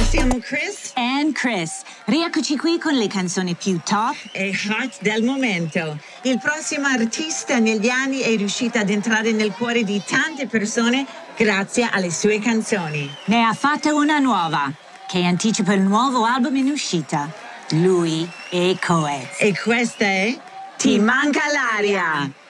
siamo Chris and Chris. Rieccoci qui con le canzoni più top e hot del momento. Il prossimo artista negli anni è riuscito ad entrare nel cuore di tante persone grazie alle sue canzoni. Ne ha fatta una nuova, che anticipa il nuovo album in uscita. Lui e Coez. E questa è Ti manca l'aria.